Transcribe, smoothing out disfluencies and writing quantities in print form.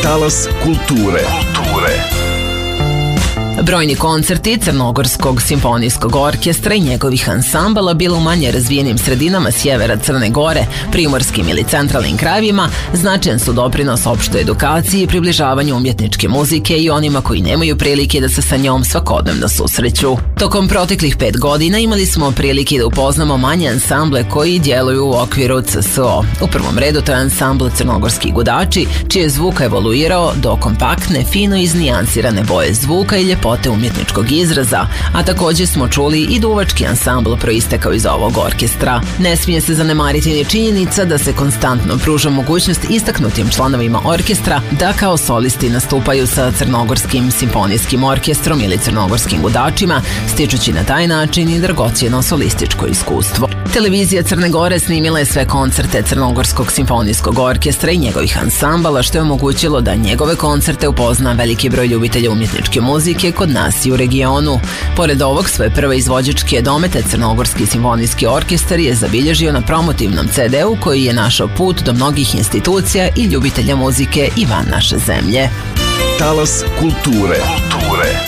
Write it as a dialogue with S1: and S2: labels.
S1: Talas kulture.
S2: Brojni koncerti Crnogorskog simfonijskog orkestra i njegovih ansambala bilo u manje razvijenim sredinama sjevera Crne Gore, primorskim ili centralnim krajevima, značajan su doprinos opštoj edukaciji i približavanju umjetničke muzike i onima koji nemaju prilike da se sa njom svakodnevno susreću. Tokom proteklih 5 godina imali smo prilike da upoznamo manje ansamble koji djeluju u okviru CSO. U prvom redu to je ansambl Crnogorski gudači, čiji je zvuk evoluirao do kompaktne, fino iznijansirane boje zvuka i ljepote umjetničkog izraza, a također smo čuli i duvački ansambl proistekao iz ovog orkestra. Ne smije se zanemariti ni činjenica da se konstantno pruža mogućnost istaknutim članovima orkestra da kao solisti nastupaju sa Crnogorskim simfonijskim orkestrom ili Crnogorskim gudačima, stičući na taj način i dragocjeno solističko iskustvo. Televizija Crne Gore snimila je sve koncerte Crnogorskog simfonijskog orkestra i njegovih ansambala, što je omogućilo da njegove koncerte upozna veliki broj ljubitelja umjetničke muzike kod nas i u regionu. Pored ovog, svoje prve izvođačke domete Crnogorski simfonijski orkestar je zabilježio na promotivnom CD-u koji je našao put do mnogih institucija i ljubitelja muzike i van naše zemlje.
S1: Talas kulture.